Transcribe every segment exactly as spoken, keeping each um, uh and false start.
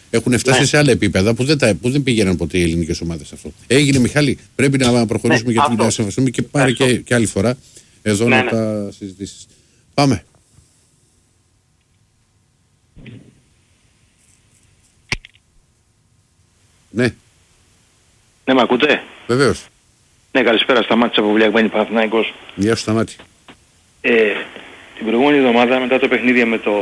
Έχουν φτάσει ναι. σε άλλα επίπεδα που δεν, τα, που δεν πήγαιναν ποτέ οι ελληνικές ομάδες αυτό. Έγινε, Μιχάλη, πρέπει να προχωρήσουμε ναι, γιατί να σεβαστούμε και πάρει και, και άλλη φορά εδώ ναι, να ναι. τα συζητήσεις. Πάμε. Ναι. Ναι, με ακούτε? Βεβαίως. Ναι, καλησπέρα, Σταμάτης από Βουλιαγμένη Παναθηναϊκός. Γεια σου, Σταμάτη. Ε, την προηγούμενη εβδομάδα μετά το παιχνίδι με το...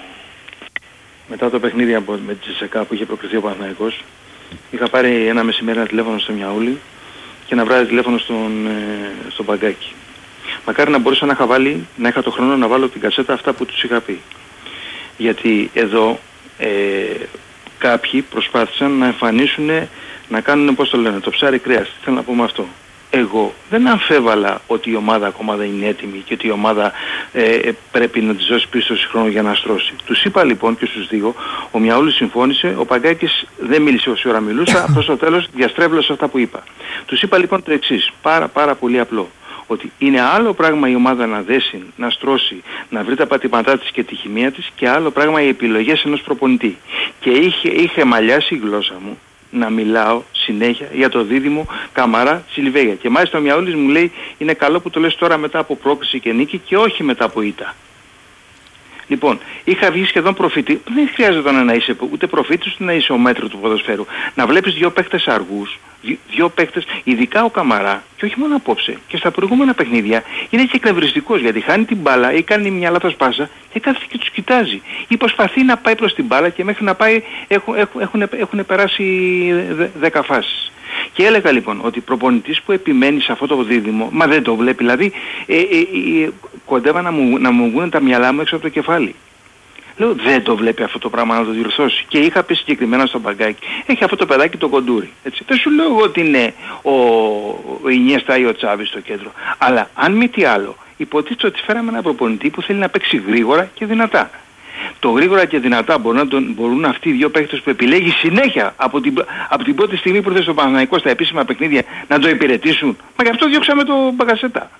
Μετά το παιχνίδι από, με τη Τζεσεκά που είχε προκριθεί ο Παναθηναϊκός, είχα πάρει ένα μεσημέρι ένα τηλέφωνο στο Μιαούλι και ένα βράδυ τηλέφωνο στον, ε, στο Μπαγκάκι. Μακάρι να μπορούσα να είχα βάλει, να είχα το χρόνο να βάλω την κασέτα αυτά που τους είχα πει. Γιατί εδώ ε, κάποιοι προσπάθησαν να εμφανίσουν, να κάνουν, πώς το λένε, το ψάρι κρέας. Τι θέλω να πω με αυτό. Εγώ δεν αμφέβαλα ότι η ομάδα ακόμα δεν είναι έτοιμη και ότι η ομάδα ε, πρέπει να της δώσει πίσω χρόνο για να στρώσει. Τους είπα λοιπόν και στους δύο, ο Μιαούλης συμφώνησε, ο Παγκάκης δεν μίλησε όση ώρα μιλούσα, προς το τέλος διαστρέβλωσε αυτά που είπα. Τους είπα λοιπόν το εξής, πάρα πάρα πολύ απλό. Ότι είναι άλλο πράγμα η ομάδα να δέσει, να στρώσει, να βρει τα πατήματά της και τη χημεία της και άλλο πράγμα οι επιλογές ενός προπονητή. Και είχε, είχε μαλλιάσει η γλώσσα μου να μιλάω συνέχεια για το δίδυμο Καμαρά Σιλβέγια. Και μάλιστα ο Μιαούλης μου λέει είναι καλό που το λες τώρα μετά από πρόκριση και νίκη και όχι μετά από ήττα. Λοιπόν, είχα βγει σχεδόν προφήτη, δεν χρειάζεται να είσαι ούτε προφήτης ούτε να είσαι ο μέτρο του ποδοσφαίρου. Να βλέπεις δύο παίκτες αργούς, δύο, δύο παίκτες, ειδικά ο Καμαρά, και όχι μόνο απόψε, και στα προηγούμενα παιχνίδια, είναι και εκνευριστικός γιατί χάνει την μπάλα ή κάνει μια λάθος πάσα και κάθεται και τους κοιτάζει. Ή προσπαθεί να πάει προς την μπάλα και μέχρι να πάει έχουν, έχουν, έχουν, έχουν περάσει δέκα φάσεις. Και έλεγα λοιπόν ότι προπονητής που επιμένει σε αυτό το δίδυμο, μα δεν το βλέπει, δηλαδή ε, ε, ε, κοντεύα να μου, να μου βγουν τα μυαλά μου έξω από το κεφάλι. Λέω δεν το βλέπει αυτό το πράγμα να το διορθώσει. Και είχα πει συγκεκριμένα στο Μπαγκάκι, έχει αυτό το παιδάκι το κοντούρι. Έτσι. Δεν σου λέω εγώ ότι είναι ο, ο Ινιέστα ή ο Τσάβη στο κέντρο. Αλλά αν μη τι άλλο, υποτίθεται ότι φέραμε ένα προπονητή που θέλει να παίξει γρήγορα και δυνατά. Το γρήγορα και δυνατά μπορούν, να τον, μπορούν αυτοί οι δύο παίκτες που επιλέγει συνέχεια από την, από την πρώτη στιγμή που ήρθε στο Παναθηναϊκό στα επίσημα παιχνίδια να το υπηρετήσουν. Μα γι' αυτό διώξαμε τον Μπαγκασέτα.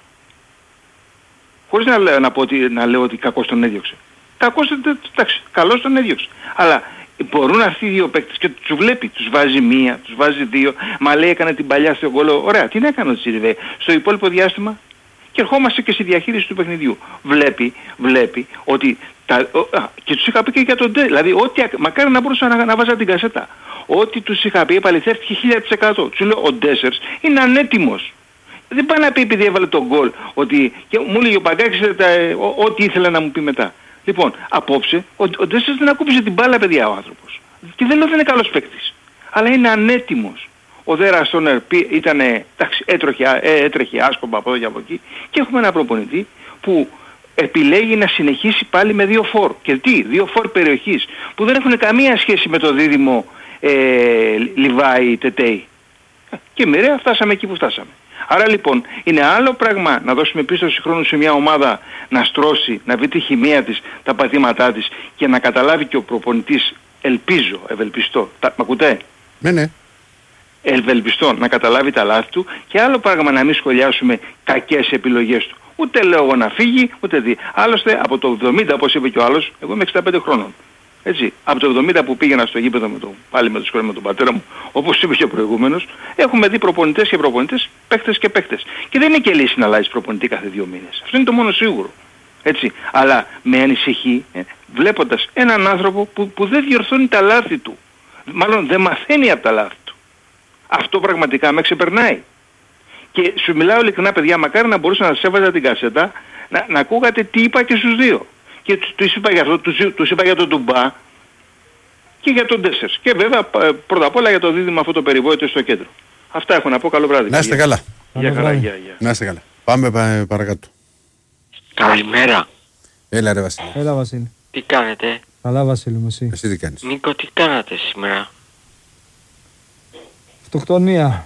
Χωρίς να, λέω, να, πω ότι, να λέω ότι κακός τον έδιωξε. Κακός, εντάξει, καλώς τον έδιωξε. Αλλά μπορούν αυτοί οι δύο παίκτες και τους βλέπει, τους βάζει μία, τους βάζει δύο. Μα λέει έκανε την παλιά στο γκολ. Ωραία, τι έκανε ο Τσιριβέ στο υπόλοιπο διάστημα. Και ερχόμαστε και στη διαχείριση του παιχνιδιού. Βλέπει, βλέπει ότι τα, ο, α, και τους είχα πει και για τον Ντε, δηλαδή ότι μακάρι να μπορούσα να, να βάζα την κασέτα. Ό,τι τους είχα πει επαληθεύτηκε χίλια τοις εκατό. Τους λέω ο Ντέσσερς είναι ανέτοιμος. Δεν πάει να πει επειδή έβαλε τον γκολ ότι και μου έλεγε ο Παγκάκης ό,τι ήθελε να μου πει μετά. Λοιπόν, απόψε ο, ο Ντέσσερς δεν ακούμπησε την μπάλα παιδιά ο άνθρωπος. Και δεν λέω ότι είναι καλός παίκτης. Αλλά είναι ανέτοιμος. Ο Δέρα Στόνερ ήταν, εντάξει, έτρεχε, έτρεχε άσκοπα από εδώ και από εκεί και έχουμε ένα προπονητή που επιλέγει να συνεχίσει πάλι με δύο φορ. Και τι, δύο φορ περιοχής που δεν έχουν καμία σχέση με το δίδυμο ε, Λιβάη Τετέι. Και μοιραία φτάσαμε εκεί που φτάσαμε. Άρα λοιπόν είναι άλλο πράγμα να δώσουμε πίστοση χρόνου σε μια ομάδα να στρώσει, να βρει τη χημεία της, τα πατήματά της και να καταλάβει και ο προπονητής, ελπίζω, ευελπιστώ. Τα, μ' ακούτε? Ναι, ναι. Ευελπιστώ να καταλάβει τα λάθη του και άλλο πράγμα να μην σχολιάσουμε κακές επιλογές του. Ούτε λέω εγώ να φύγει, ούτε τι. Άλλωστε από το εβδομήντα, όπως είπε και ο άλλος, εγώ είμαι εξήντα πέντε χρόνων. Έτσι, από το εβδομήντα που πήγαινα στο γήπεδο με το, πάλι με το σχολείο με τον πατέρα μου, όπως είπε και ο προηγούμενος, έχουμε δει προπονητές και προπονητές, παίκτες και παίκτες. Και δεν είναι και λύση να αλλάζει προπονητή κάθε δύο μήνες. Αυτό είναι το μόνο σίγουρο. Έτσι, αλλά με ανησυχεί ε, βλέποντας έναν άνθρωπο που, που δεν διορθώνει τα λάθη του. Μάλλον δεν μαθαίνει από τα λάθη του. Αυτό πραγματικά με ξεπερνάει. Και σου μιλάω ειλικρινά παιδιά, μακάρι να μπορούσα να σέβαζα την κασέτα, να, να ακούγατε τι είπα και στους δύο. Και τους είπα για αυτό, τους, τους είπα για τον Ντουμπά και για τον Ντέσσερς. Και βέβαια πρώτα απ' όλα για το δίδυμο αυτό το περιβόητο στο κέντρο. Αυτά έχω να πω, καλό βράδυ. Να είστε καλά. Γεια χαρά, γεια, γεια. Να είστε καλά. Πάμε πα, παρακάτω. Καλημέρα. Έλα ρε Βασίλη. Έλα Βασίλη. Τι κάνετε? Καλά Βασίλη μου, εσύ. Εσύ τι κάνεις? Νίκο, τι κάνατε σήμερα? Αυτοκτονία.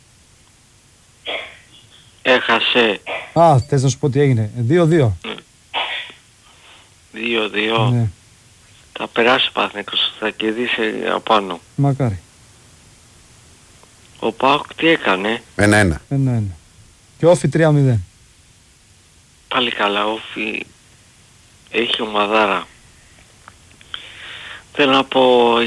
Έχασε. Α, θες να σου πω τι έγινε. δύο δύο. δύο δύο. Ναι. Θα περάσει ο Παναθηναϊκός, θα κερδίσει απάνω. Μακάρι. Ο ΠΑΟΚ τι έκανε? Ένα ένα. Ένα ένα. Και όφι τρία μηδέν. Πάλι καλά, όφι έχει ομαδάρα. Θέλω να πω